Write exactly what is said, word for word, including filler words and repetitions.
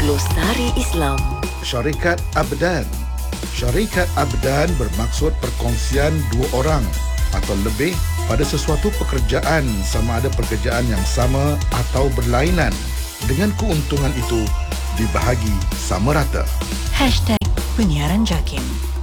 Glosari Islam. Syarikat Abdan. Syarikat Abdan bermaksud perkongsian dua orang atau lebih pada sesuatu pekerjaan, sama ada pekerjaan yang sama atau berlainan, dengan keuntungan itu dibahagi sama rata. Hashtag Penyiaran Jakim.